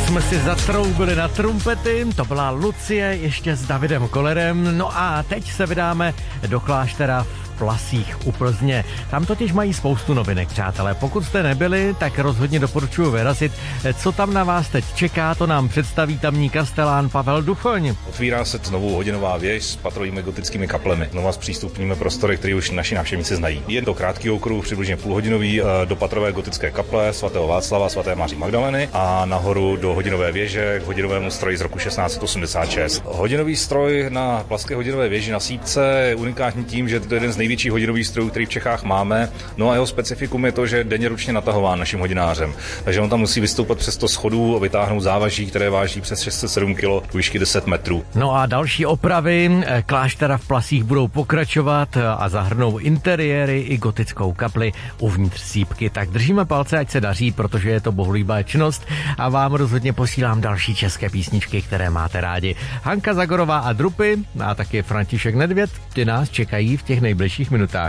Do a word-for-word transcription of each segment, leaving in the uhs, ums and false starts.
Jsme si zatroubili na trumpety, to byla Lucie ještě s Davidem Kollerem, no a teď se vydáme do kláštera v Plasích u Plzně. Tam totiž mají spoustu novinek, přátelé. Pokud jste nebyli, tak rozhodně doporučuji vyrazit. Co tam na vás teď čeká, to nám představí tamní kastelán Pavel Duchoň. Otvírá se znovu hodinová věž s patrovými gotickými kaplemi. Znova zpřístupníme prostory, které už naši návštěvníci znají. Je to krátký okruh, přibližně půlhodinový, do patrové gotické kaple svatého Václava, svaté Maří Magdaleny a nahoru do hodinové věže k hodinovému stroji z roku šestnáct osmdesát šest. Hodinový stroj na plaské hodinové věži na Sýpce je unikátní tím, že to je jeden z největších hodinových strojů, který v Čechách máme. No a jeho specifikum je to, že je denně ručně natahován naším hodinářem. Takže on tam musí vystoupat přes sto schodů a vytáhnout závaží, které váží přes šest set sedm kilo, výšky deset metrů. No a další opravy kláštera v Plasích budou pokračovat a zahrnou interiéry i gotickou kapli uvnitř sýpky. Tak držíme palce, ať se daří, protože je to bohulibá činnost a vám rozhodně posílám další české písničky, které máte rádi. Hanka Zagorová a Drupy a taky František Nedvěd, ty nás čekají v těch nejbližších minutách.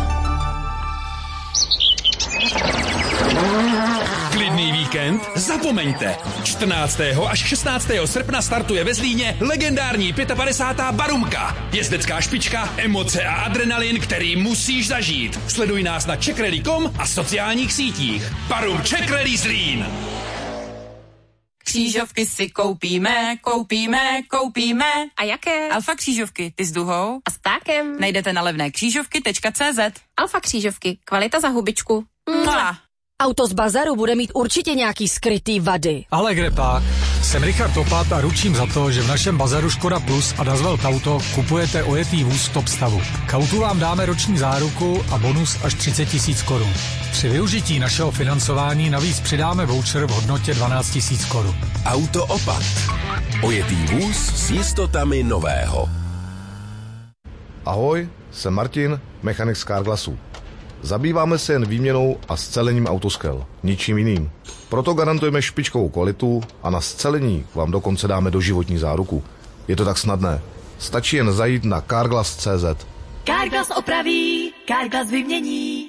Klidný víkend? Zapomeňte! čtrnáctého až šestnáctého srpna startuje ve Zlíně legendární padesátá pátá Barumka. Jezdecká špička, emoce a adrenalin, který musíš zažít. Sleduj nás na czech rally tečka com a sociálních sítích. Barum Czech Rally Zlín. Křížovky si koupíme, koupíme, koupíme. A jaké? Alfa křížovky, ty s duhou. A s ptákem. Najdete na levné křížovky tečka cé zet. Alfa křížovky, kvalita za hubičku. Mua. Auto z bazaru bude mít určitě nějaký skrytý vady. Ale kde pak? Jsem Richard Topat a ručím za to, že v našem bazaru Škoda Plus a Dazwell Auto kupujete ojetý vůz v top stavu. K autu vám dáme roční záruku a bonus až třicet tisíc korun. Při využití našeho financování navíc přidáme voucher v hodnotě dvanáct tisíc korun. Auto Opat. Ojetý vůz s jistotami nového. Ahoj, jsem Martin, mechanik z Carglassu. Zabýváme se jen výměnou a scelením autoskel, ničím jiným. Proto garantujeme špičkovou kvalitu a na scelení vám dokonce dáme doživotní záruku. Je to tak snadné. Stačí jen zajít na carglass tečka cé zet. Carglass opraví, Carglass vymění.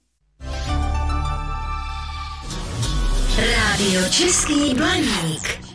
Rádio Český Blaník.